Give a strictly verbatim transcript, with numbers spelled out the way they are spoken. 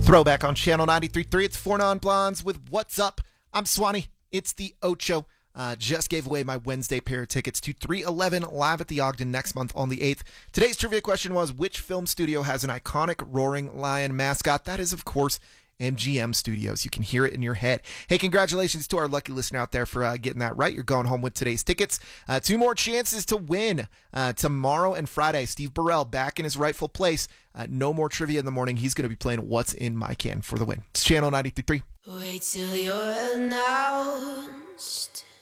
Throwback on Channel ninety-three point three. It's Four Non-Blondes with What's Up. I'm Swanee. It's the Ocho. Uh, just gave away my Wednesday pair of tickets to three eleven live at the Ogden next month on the eighth. Today's trivia question was, which film studio has an iconic roaring lion mascot? That is, of course, M G M Studios. You can hear it in your head. Hey, congratulations to our lucky listener out there for uh, getting that right. You're going home with today's tickets. Uh, two more chances to win uh, tomorrow and Friday. Steve Burrell back in his rightful place. Uh, no more trivia in the morning. He's going to be playing What's in My Can for the win. It's Channel ninety-three point three. Wait till you're announced.